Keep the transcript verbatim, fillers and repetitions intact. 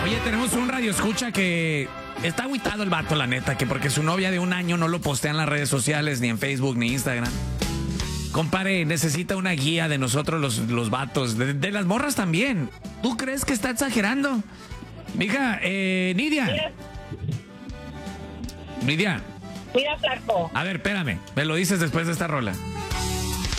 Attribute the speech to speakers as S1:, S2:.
S1: Oye, tenemos un radio escucha que está agüitado el vato, la neta, que porque su novia de un año no lo postea en las redes sociales, ni en Facebook, ni Instagram. Compare, necesita una guía de nosotros los, los vatos, de, de las morras también. ¿Tú crees que está exagerando? Mija, eh, Nidia.
S2: Mira,
S1: Nidia.
S2: mira, flaco.
S1: A ver, espérame, me lo dices después de esta rola.